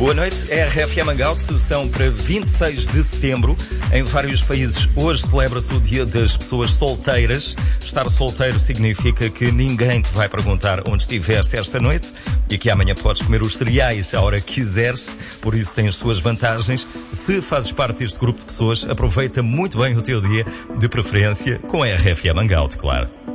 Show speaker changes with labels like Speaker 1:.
Speaker 1: Boa noite, RFM Hangout, sessão para 26 de setembro. Em vários países hoje celebra-se o Dia das Pessoas Solteiras. Estar solteiro significa que ninguém te vai perguntar onde estiveste esta noite e que amanhã podes comer os cereais à hora que quiseres, por isso tem as suas vantagens. Se fazes parte deste grupo de pessoas, aproveita muito bem o teu dia, de preferência com a RFM Hangout, claro.